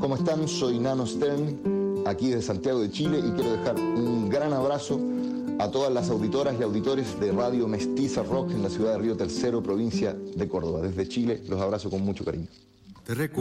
¿Cómo están? Soy Nano Stern, aquí de Santiago de Chile, y quiero dejar un gran abrazo a todas las auditoras y auditores de Radio Mestiza Rock en la ciudad de Río Tercero, provincia de Córdoba. Desde Chile los abrazo con mucho cariño.